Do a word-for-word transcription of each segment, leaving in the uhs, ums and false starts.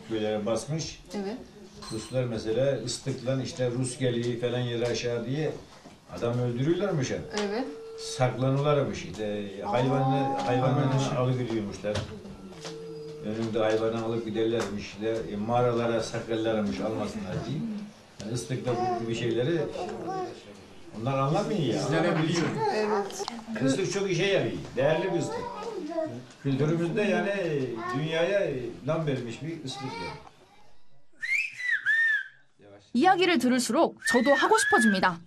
köylere basmış. Evet. Ruslar mesela ıslıkla işte Rus geliyor falan yere aşağı diye adam öldürüyorlarmış. Evet. Saklanırlarmış işte hayvanı hayvanlarını alıveriyormuşlar. Önünde hayvanı alıp giderlermiş işte e, mağaralara sakarlarmış almasınlar diye. Yani ıslıkla bu gibi şeyleri onlar anlamıyor ya. Sizlere biliyor. Evet. Islık çok işe yarıyor. Değerli bir ıslık. Kültürümüzde yani dünyaya lam vermiş bir ıslık yani. 이야기를 들을수록 저도 하고 싶어집니다.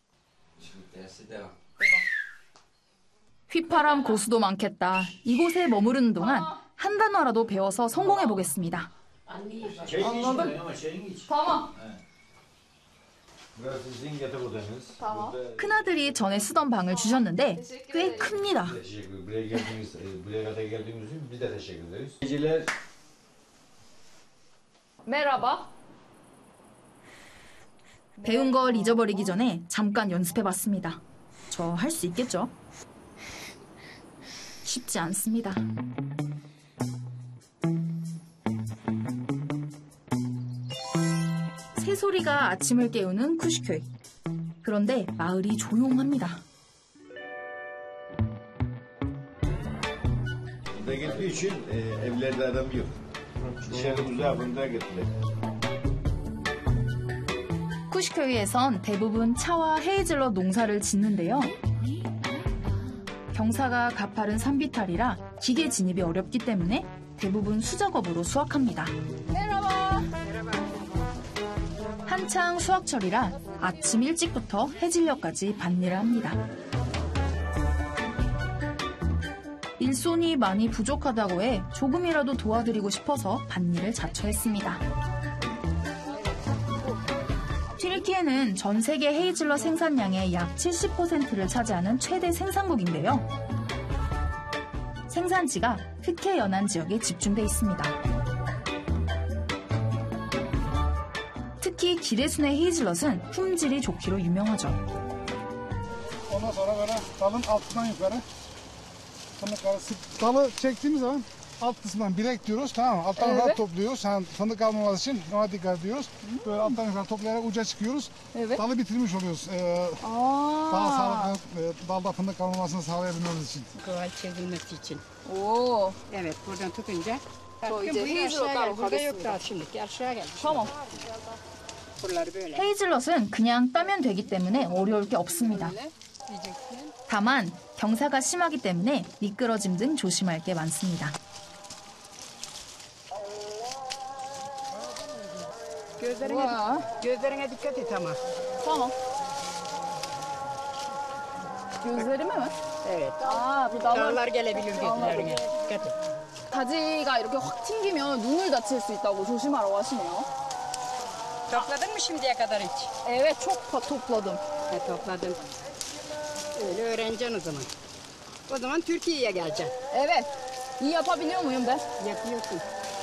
휘파람 고수도 많겠다. 이곳에 머무르는 동안 한 단어라도 배워서 성공해 보겠습니다. tamam. Burası sizin yatak odanız. Tamam. 큰아들이 전에 쓰던 방을 주셨는데 꽤 큽니다. Teşekkür buraya geldiğiniz, buraya kadar geldiğiniz için biz de teşekkür ederiz. Geceler Merhaba. 배운 걸 잊어버리기 전에 잠깐 연습해봤습니다. 저 할 수 있겠죠? 쉽지 않습니다. 새소리가 아침을 깨우는 쿠시köy. 그런데 마을이 조용합니다. burada geldiği için e, evlerde adam yok. Dışarı uzakında gittiler. 쿠시kö이에선 대부분 차와 헤이즐넛 농사를 짓는데요. 경사가 가파른 산비탈이라 기계 진입이 어렵기 때문에 대부분 수작업으로 수확합니다. 한창 수확철이라 아침 일찍부터 해질녘까지 밭일을 합니다. 일손이 많이 부족하다고 해 조금이라도 도와드리고 싶어서 밭일을 자처했습니다. 튀르키예는 전 세계 헤이즐넛 생산량의 약 칠십 퍼센트를 차지하는 최대 생산국인데요. 생산지가 흑해 연안 지역에 집중돼 있습니다. 특히 기레순의 헤이즐넛은 품질이 좋기로 유명하죠. Ondan sonra böyle dalın altından yukarı fındıkları sık. Dalı çektiğimiz zaman alt kısmından bilek diyoruz, tamam mı? Alttan yukarı Evet. topluyoruz. Yani fındık almaması için ona dikkat ediyoruz. Böyle alttan yukarı toplayarak uca çıkıyoruz. Evet. Dalı bitirmiş oluyoruz. Ee, daha sağlıklı e, dalda fındık almamasını sağlayabilmemiz için. Kolay çözülmesi için. Oo. Evet, buradan tutunca. 저 Bakın 이제 buraya aşağı 헤이즐넛 gel. Burada yok 가겠습니다. daha şimdi. Aşağı gel. tamam. Buraları böyle. 헤이즐넛은 그냥 따면 되기 때문에 어려울 게 없습니다. Diyeceksin. 다만 경사가 심하기 때문에 미끄러짐 등 조심할 게 많습니다. Gözlerine, Vay. gözlerine dikkat et ama. tamam. gözlerime mi? Evet. 아, 그 나무 Dağlar gelebilir gözlerine. Dikkat et. 가지가 이렇게 확 튕기면 눈을 다칠 수 있다고 조심하라고 하시네요. Topladın mı şimdiye kadar hiç? Evet, çok pa- topladım. He, topladım. Öyle öğreneceksin o zaman. O zaman Türkiye'ye geleceksin. Evet. İyi yapabiliyor muyum ben? Yapıyorsun.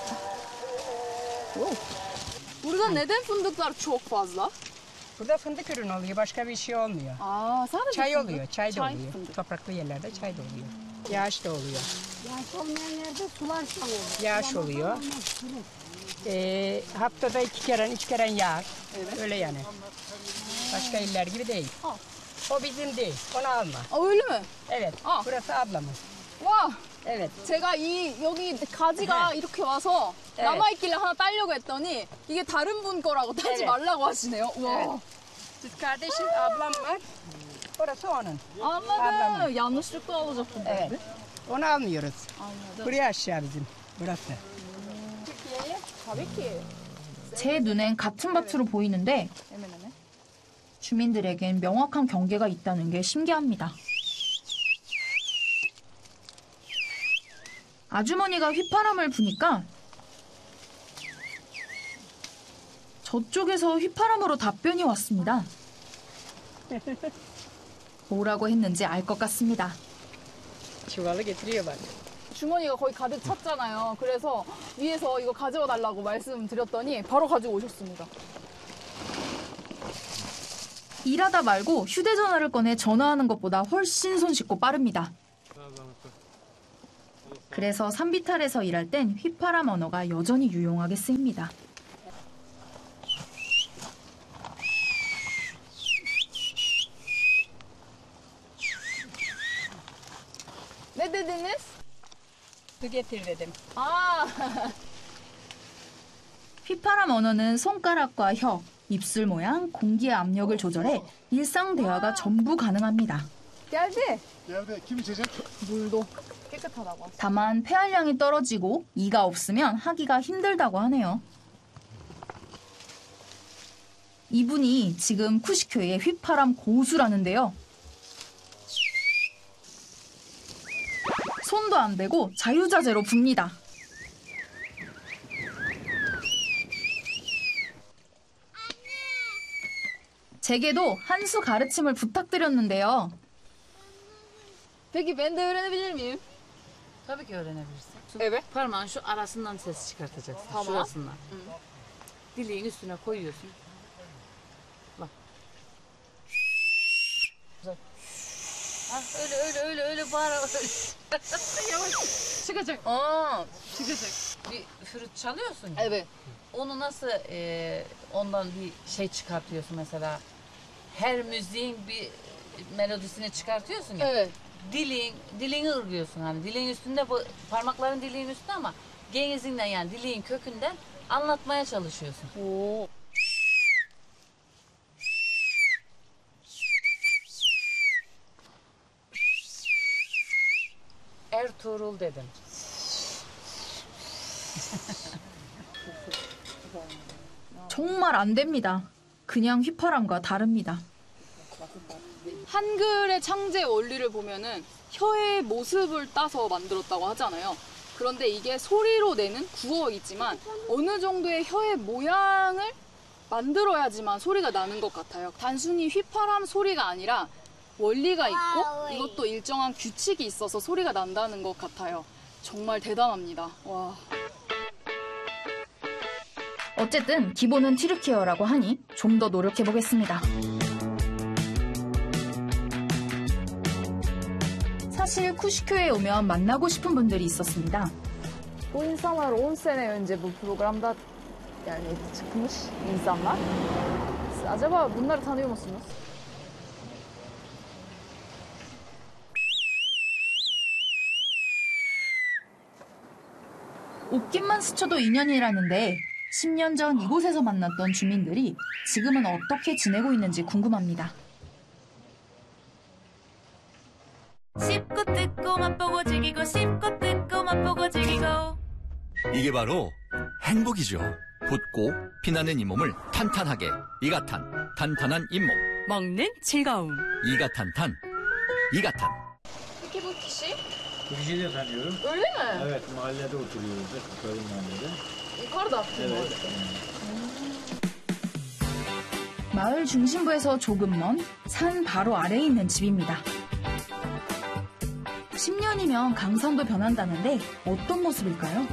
Wow. Burada neden fındıklar çok fazla? Burada fındık ürünü oluyor. Başka bir şey olmuyor. Aa, sadece Çay fındık. oluyor. Çay da Çay, oluyor. fındık. Topraklı yerlerde çay da oluyor. Yağış da oluyor. Yağış olmayan yerde sular oluyor. Yağış oluyor. Ee, haftada iki kere, üç kere yağar. Evet. Öyle yani. Başka iller gibi değil. Al. O bizim değil. Onu alma. 아, öyle mi? Evet. Aa. Burası ablamın. 와, Evet. 제가 이 여기 가지가 이렇게 와서 네. 남아있길래 하나 따려고 했더니 이게 다른 분 거라고 따지 Evet. 말라고 하시네요. 와. Evet. Siz kardeşin, ablam var. Orası onun. anladım. yanlışlıkla alacaktım. Evet. tabii. Onu almıyoruz. Anladım. Buraya aşağı bizim. Burası. tabii ki. 제 눈엔 같은 밭으로 보이는데 애매하네. 주민들에겐 명확한 경계가 있다는 게 신기합니다. 아주머니가 휘파람을 부니까 저쪽에서 휘파람으로 답변이 왔습니다. 뭐라고 했는지 알 것 같습니다. Çuvalı getiriyorlar. 주머니가 거의 가득 찼잖아요. 그래서 위에서 이거 가져와 달라고 말씀드렸더니 바로 가지고 오셨습니다. 일하다 말고 휴대전화를 꺼내 전화하는 것보다 훨씬 손쉽고 빠릅니다. 그래서 산비탈에서 일할 땐 휘파람 언어가 여전히 유용하게 쓰입니다. Ne dediniz? Su getir dedim. 아, 휘파람 언어는 손가락과 혀, 입술 모양, 공기의 압력을 조절해 일상 대화가 전부 가능합니다. geldi. Yerde kim içecek? 물도 깨끗하다고. 다만 폐활량이 떨어지고 이가 없으면 하기가 힘들다고 하네요. 이분이 지금 쿠시큐의 휘파람 고수라는데요. 손도 안 대고 자유자재로 붑니다. 제게도 한 수 가르침을 부탁드렸는데요. Peki ben de öğrenebilir miyim? Tabii ki öğrenebilirsin. Evet. Parmağın şu arasından ses çıkartacaksın. Tamam. Şurasından. Dileğin üstüne koyuyorsun. Bak. Ha, öyle öyle öyle öyle bağır. Yavaş. Çıkacak. Aa, çıkacak. Bir flüt çalıyorsun ya. Evet. Onu nasıl e, ondan bir şey çıkartıyorsun mesela. Her müziğin bir melodisini çıkartıyorsun ya. Evet. Dileğin, dileğini ırgıyorsun hani dileğin üstünde bu parmakların dileğin üstünde ama gengizinden yani dileğin kökünden anlatmaya çalışıyorsun. 오. Ertuğrul dedim. 정말 안 됩니다. 그냥 휘파람과 다릅니다. 한글의 창제 원리를 보면은 혀의 모습을 따서 만들었다고 하잖아요. 그런데 이게 소리로 내는 구어이지만 어느 정도의 혀의 모양을 만들어야지만 소리가 나는 것 같아요. 단순히 휘파람 소리가 아니라 원리가 있고 이것도 일정한 규칙이 있어서 소리가 난다는 것 같아요. 정말 대단합니다. 와. 어쨌든 기본은 튀르키어라고 하니 좀 더 노력해보겠습니다. 사실 쿠시큐에 오면 만나고 싶은 분들이 있었습니다. Bu insanlar on sene önce bu programda yani çıkmış insanlar. Siz acaba bunları tanıyor musunuz? 옷깃만 스쳐도 인연이라는데 십 년 전 이곳에서 만났던 주민들이 지금은 어떻게 지내고 있는지 궁금합니다. 씹고 뜯고 맛보고 즐기고 씹고 뜯고 맛보고 즐기고 이게 바로 행복이죠. 붓고 피나는 잇몸을 탄탄하게 이가탄 탄탄한 잇몸 먹는 즐거움 이가탄탄 이가탄. Peki bu kişi? Bu kişiyi de tanıyorum. Öyle mi? Evet, mahallede oturuyoruz da köyün mahallede. Yukarıda. Evet. 마을 중심부에서 조금 먼 산 바로 아래에 있는 집입니다. 십 년이면 강산도 변한다는데 어떤 모습일까요?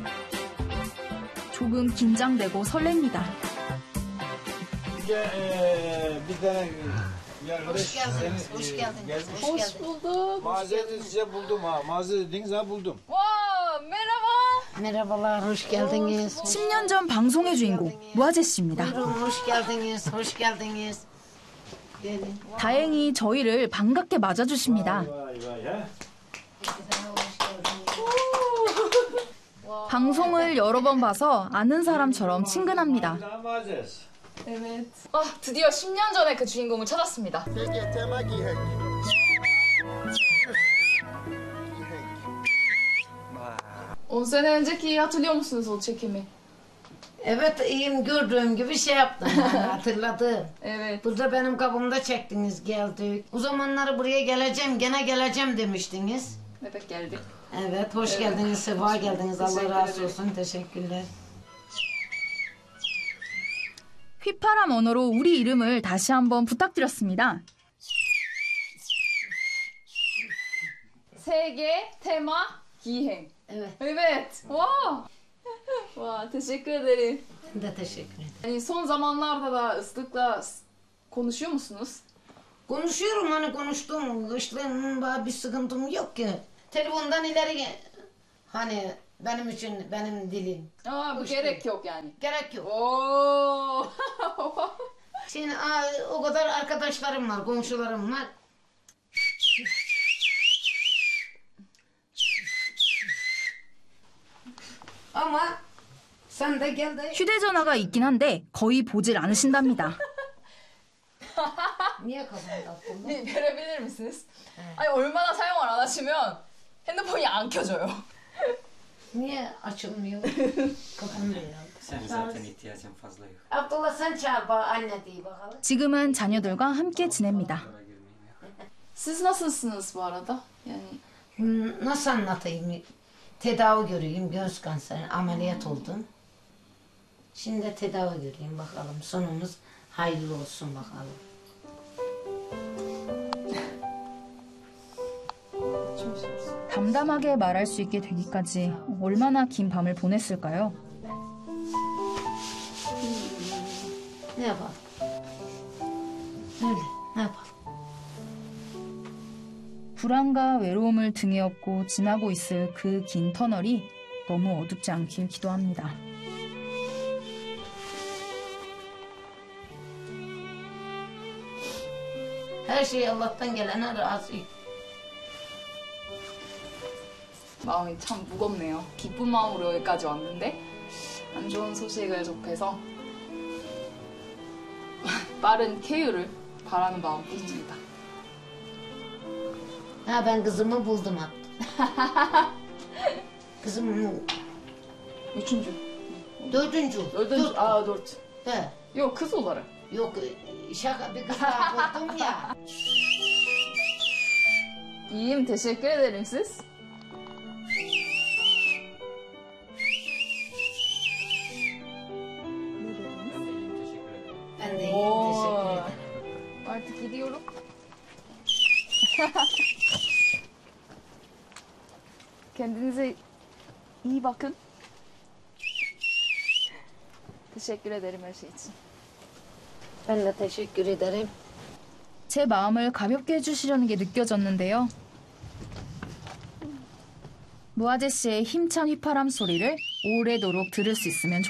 조금 긴장되고 설렙니다. Bir de eee, bir tane bir arkadaş Hoş geldiniz, seni, hoş eee, geldiniz, gelmiş. hoş Hoş bulduk. Mağazada size buldum ha. Mağaza dediniz ha buldum. Wow, merhaba. Merhabalar, hoş geldiniz. 십 년 전 방송의 주인공 무아제 씨입니다. Buyurun, hoş geldiniz, hoş geldiniz. Gelin. 다행히 저희를 반갑게 맞아주십니다. Vay vay ha. 방송을 여러 번 봐서 아는 사람처럼 친근합니다. Daha mağazası. Evet. 아, 드디어 십 년 전에 그 주인공을 찾았습니다. on sene önceki hatırlıyor musunuz o çekimi? Evet, iyiyim gördüğüm gibi şey yaptım, yani hatırladım. Evet. Burada benim kapımda çektiniz, geldik. O zamanları buraya geleceğim, gene geleceğim demiştiniz. Evet geldik. Evet, hoş Evet. geldiniz, sefa geldiniz. Allah Teşekkür razı ederim. olsun, teşekkürler. 휘파람 언어로 우리 이름을 다시 한번 부탁드렸습니다. 세계 테마 기행. Evet, Evet. Wow. Wow, teşekkür ederim. ben de teşekkür ederim. Yani son zamanlarda da ıslıkla s- konuşuyor musunuz? Konuşuyorum, hani konuştum. Kışlığın bir sıkıntım yok ki. Telefondan ileri Hani benim için benim dilim. 아, bu gerek yok yani. Gerek yok. 오. Şimdi aa, o kadar arkadaşlarım var, komşularım var. Ama sen de gel de 휴대전화가 있긴 한데 거의 보질 않으신답니다. niye kafanı taktın? 네, verebilir misiniz? 아니, 얼마나 사용을 안 하시면 핸드폰이 안 켜져요. Niye açılmıyor? Kafanı ya. Sen zaten ihtiyacın fazla yok. Abdullah sen çağır bak anne diye bakalım. 지금은 자녀들과 함께 지냅니다. Siz nasılsınız bu arada? Yani Hmm, Nasıl anlatayım? Tedavi göreyim, göğüs kanseri, ameliyat oldum. Şimdi tedavi göreyim bakalım. Sonumuz hayırlı olsun bakalım. 담담하게 말할 수 있게 되기까지 얼마나 긴 밤을 보냈을까요? Ne yapalım? Öyle, ne yapalım? 불안과 외로움을 등에 업고 지나고 있을 그 긴 터널이 너무 어둡지 않길 기도합니다. Her şey Allah'tan gelene razıyım. 마음이 참 무겁네요. 기쁜 마음으로 여기까지 왔는데 안 좋은 소식을 접해서 빠른 쾌유를 바라는 마음뿐입니다. Ha ben kızımı buldum hatta. Kızım Üçüncü. dördüncü. Dördüncü. Dört. 아, dört. He. Yok, kız olarak. Yok şaka bir kız daha buldum ya. İyiyim, teşekkür ederim siz. Ben de iyiyim Oo. teşekkür ederim. Artık gidiyorum. Kendinize iyi bakın. Teşekkür ederim her şey için. Ben de teşekkür ederim. 제 마음을 가볍게 해주시려는 게 느껴졌는데요. 무아제 씨의 힘찬 휘파람 소리를 오래도록 들을 수 있으면 좋겠습니다.